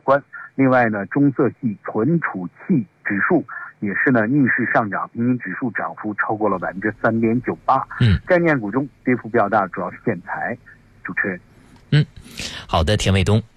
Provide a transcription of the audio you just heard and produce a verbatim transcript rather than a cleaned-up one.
关。另外呢，中色系存储器指数也是呢逆势上涨，平均指数涨幅超过了百分之三点九八。 嗯， 概念股中跌幅比较大，主要是建材。主持人， 嗯，好的，田卫东。